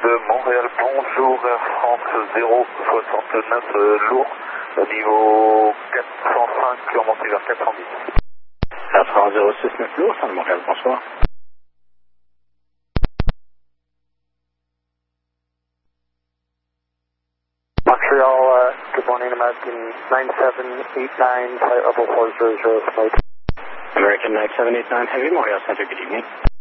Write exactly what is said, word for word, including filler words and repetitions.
de Montréal, bonjour, Air France zéro soixante-neuf euh, lourd, au niveau quatre cent cinq, on monte vers quatre cent dix. Air France zéro soixante-neuf lourd, Centre de Montréal, bonsoir. Montreal, uh, good morning, American nine seven eight nine, flight level four zero zero, flight. American nine seven eight nine Heavy, Montreal Center, good evening.